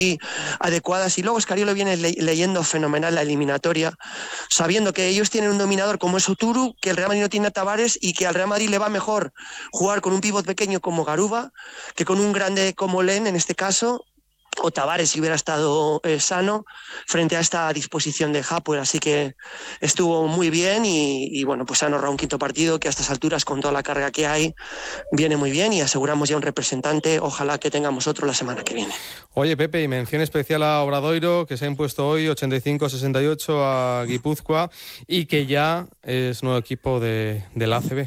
adecuadas, y luego Scariolo viene leyendo fenomenal la eliminatoria, sabiendo que ellos tienen un dominador como es Oturu, que el Real Madrid no tiene a Tavares y que al Real Madrid le va mejor jugar con un pívot pequeño como Garuba que con un grande como Len en este caso, o Tavares si hubiera estado sano frente a esta disposición de Hapoel. Así que estuvo muy bien y bueno, pues han ahorrado un quinto partido que a estas alturas, con toda la carga que hay, viene muy bien, y aseguramos ya un representante. Ojalá que tengamos otro la semana que viene. Oye, Pepe, y mención especial a Obradoiro, que se ha impuesto hoy 85-68 a Guipúzcoa y que ya es nuevo equipo de la ACB.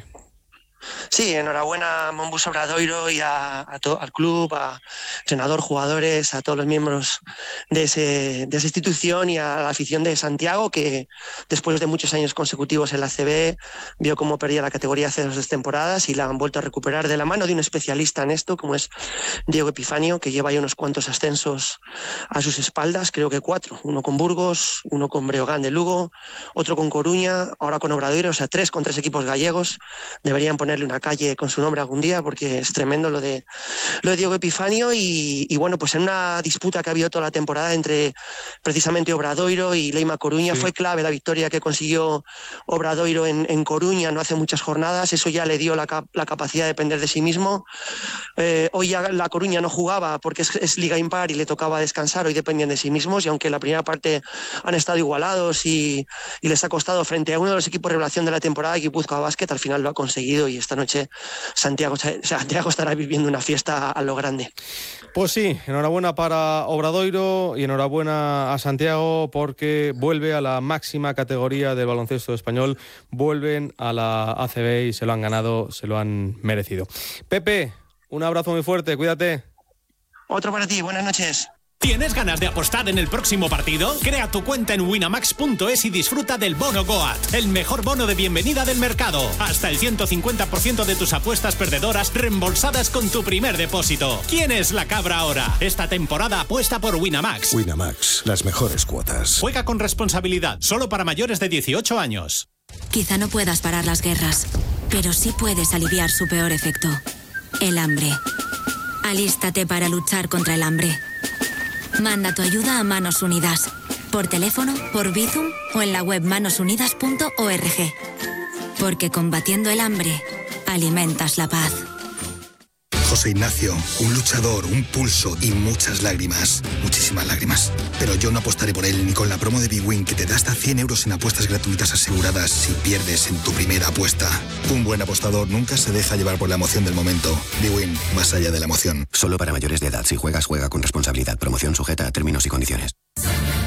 Sí, enhorabuena a Monbus Obradoiro y al club, a entrenador, jugadores, a todos los miembros de esa institución, y a la afición de Santiago, que después de muchos años consecutivos en la ACB vio cómo perdía la categoría hace 2 temporadas y la han vuelto a recuperar de la mano de un especialista en esto como es Diego Epifanio, que lleva ya unos cuantos ascensos a sus espaldas, creo que 4, uno con Burgos, uno con Breogán de Lugo, otro con Coruña, ahora con Obradoiro, o sea, 3 con 3 equipos gallegos. Deberían ponerle una calle con su nombre algún día, porque es tremendo lo de Diego Epifanio. Y bueno, pues en una disputa que ha habido toda la temporada entre precisamente Obradoiro y Leima Coruña, sí, fue clave la victoria que consiguió Obradoiro en Coruña no hace muchas jornadas. Eso ya le dio la capacidad de depender de sí mismo. Hoy ya la Coruña no jugaba porque es liga impar y le tocaba descansar. Hoy dependían de sí mismos, y aunque en la primera parte han estado igualados y les ha costado frente a uno de los equipos revelación de la temporada, Guipúzcoa Basket, al final lo ha conseguido, y esta noche Santiago estará viviendo una fiesta a lo grande. Pues sí, enhorabuena para Obradoiro y enhorabuena a Santiago, porque vuelve a la máxima categoría del baloncesto español, vuelven a la ACB y se lo han ganado, se lo han merecido. Pepe, un abrazo muy fuerte, cuídate. Otro para ti, buenas noches. ¿Tienes ganas de apostar en el próximo partido? Crea tu cuenta en winamax.es y disfruta del bono Goat, el mejor bono de bienvenida del mercado. Hasta el 150% de tus apuestas perdedoras reembolsadas con tu primer depósito. ¿Quién es la cabra ahora? Esta temporada apuesta por Winamax. Winamax, las mejores cuotas. Juega con responsabilidad, solo para mayores de 18 años. Quizá no puedas parar las guerras, pero sí puedes aliviar su peor efecto: el hambre. Alístate para luchar contra el hambre. Manda tu ayuda a Manos Unidas, por teléfono, por Bizum o en la web manosunidas.org. Porque combatiendo el hambre, alimentas la paz. José Ignacio, un luchador, un pulso y muchas lágrimas. Muchísimas lágrimas. Pero yo no apostaré por él ni con la promo de bwin, que te da hasta 100 euros en apuestas gratuitas aseguradas si pierdes en tu primera apuesta. Un buen apostador nunca se deja llevar por la emoción del momento. bwin, más allá de la emoción. Solo para mayores de edad. Si juegas, juega con responsabilidad. Promoción sujeta a términos y condiciones.